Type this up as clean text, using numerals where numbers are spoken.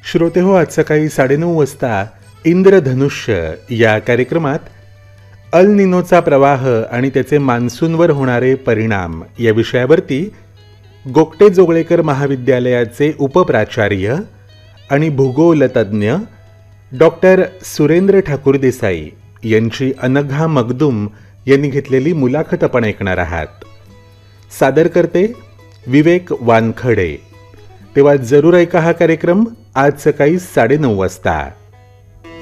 श्रोते हो, आज सकाळी 9:30 वाजता इंद्रधनुष्य या कार्यक्रमात अल निनोचा प्रवाह आणि त्याचे मान्सूनवर होणारे परिणाम या विषयावरती गोगटे जोगळेकर महाविद्यालयाचे उपप्राचार्य आणि भूगोलतज्ञ डॉक्टर सुरेंद्र ठाकूर देसाई यांची अनघा मगदूम यांनी घेतलेली मुलाखत आपण ऐकणार आहात. सादर करते विवेक वानखडे. तेव्हा जरूर ऐका हा कार्यक्रम आज सकाळी 9:30 वाजता.